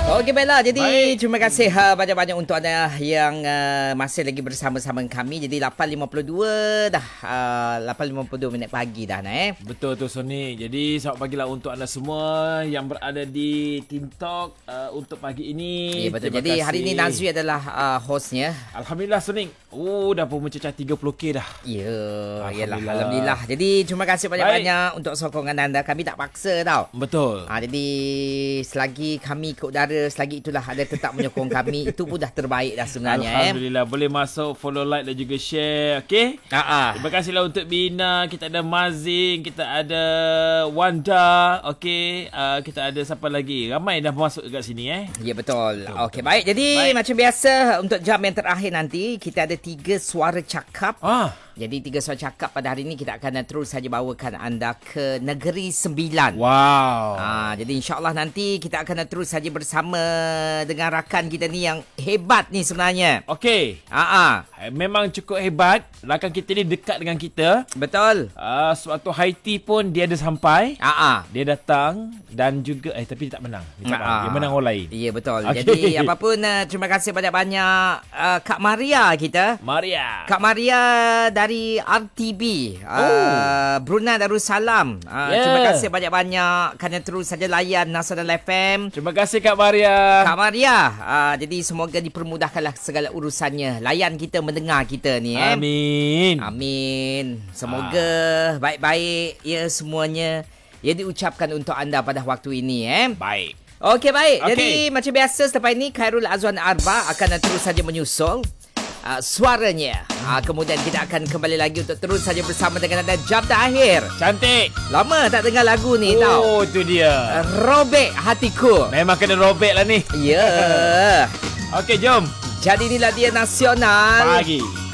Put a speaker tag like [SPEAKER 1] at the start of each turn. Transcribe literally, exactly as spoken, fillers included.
[SPEAKER 1] Okey baiklah, jadi
[SPEAKER 2] Baik.
[SPEAKER 1] terima kasih uh, banyak-banyak untuk anda yang uh, masih lagi bersama-sama kami. Jadi lapan lima puluh dua dah, uh, lapan lima puluh dua minit pagi dah nah eh.
[SPEAKER 2] Betul tu Sony. Jadi selamat pagilah untuk anda semua yang berada di TikTok uh, untuk pagi ini.
[SPEAKER 1] Ya betul.
[SPEAKER 2] Terima
[SPEAKER 1] Jadi
[SPEAKER 2] kasih.
[SPEAKER 1] hari ini Nazri adalah uh, hostnya.
[SPEAKER 2] Alhamdulillah Sony. Oh dah pun mencecah tiga puluh K dah.
[SPEAKER 1] Ya, yalah,
[SPEAKER 2] Alhamdulillah.
[SPEAKER 1] alhamdulillah. Jadi terima kasih banyak-banyak untuk sokongan anda. Kami tak paksa tau.
[SPEAKER 2] Betul.
[SPEAKER 1] Ah, jadi selagi kami ke udara, selagi itulah ada tetap menyokong kami, itu pun dah terbaik dah sebenarnya.
[SPEAKER 2] Alhamdulillah. Eh. Boleh masuk, follow, like dan juga share. Okey?
[SPEAKER 1] Ah, ah.
[SPEAKER 2] Terima kasihlah untuk Bina. Kita ada Mazin. Kita ada Wanda. Okey. Uh, kita ada siapa lagi? Ramai dah masuk dekat sini eh.
[SPEAKER 1] Ya betul.
[SPEAKER 2] Betul,
[SPEAKER 1] Okey
[SPEAKER 2] betul.
[SPEAKER 1] baik. Jadi
[SPEAKER 2] Baik.
[SPEAKER 1] macam biasa untuk jam yang terakhir nanti kita ada tiga suara cakap.
[SPEAKER 2] Ah.
[SPEAKER 1] Jadi tiga suara cakap pada hari ini kita akan terus saja bawakan anda ke Negeri Sembilan.
[SPEAKER 2] Wow.
[SPEAKER 1] Ah, jadi insyaAllah nanti kita akan terus saja bersama dengan rakan kita ni yang hebat ni sebenarnya.
[SPEAKER 2] Okey.
[SPEAKER 1] Ah, ah.
[SPEAKER 2] Memang cukup hebat. Rakan kita ni dekat dengan kita.
[SPEAKER 1] Betul.
[SPEAKER 2] Uh, suatu Haiti pun dia ada sampai.
[SPEAKER 1] Ah, ah.
[SPEAKER 2] Dia datang dan juga eh tapi dia tak menang. Dia, tak menang. Dia menang orang lain.
[SPEAKER 1] Ya betul.
[SPEAKER 2] Okey.
[SPEAKER 1] Jadi apapun uh, terima kasih banyak-banyak uh, Kak Maria kita.
[SPEAKER 2] Maria.
[SPEAKER 1] Kak Maria dari R T B uh,
[SPEAKER 2] Oh.
[SPEAKER 1] Brunei Darussalam. Uh,
[SPEAKER 2] Yeah.
[SPEAKER 1] Terima kasih banyak-banyak kerana terus saja layan Nasional F M.
[SPEAKER 2] Terima kasih Kak Maria.
[SPEAKER 1] Kak Maria, uh, jadi semoga dipermudahkanlah segala urusannya. Layan kita, mendengar kita ni eh.
[SPEAKER 2] Amin.
[SPEAKER 1] Amin. Semoga ah. baik-baik ya semuanya. Ya diucapkan untuk anda pada waktu ini eh.
[SPEAKER 2] Baik.
[SPEAKER 1] Okey baik.
[SPEAKER 2] Okey.
[SPEAKER 1] Jadi macam biasa selepas ini Khairul Azwan Arba akan terus saja menyusul uh, suaranya. Uh, kemudian kita akan kembali lagi untuk terus saja bersama dengan anda jam terakhir.
[SPEAKER 2] Cantik.
[SPEAKER 1] Lama tak dengar lagu ni tau.
[SPEAKER 2] Oh, tu dia.
[SPEAKER 1] Uh, Robek hatiku.
[SPEAKER 2] Memang kena robek lah ni.
[SPEAKER 1] Ya. Yeah.
[SPEAKER 2] Okey, jom.
[SPEAKER 1] Jadi inilah dia Nasional
[SPEAKER 2] Pagi.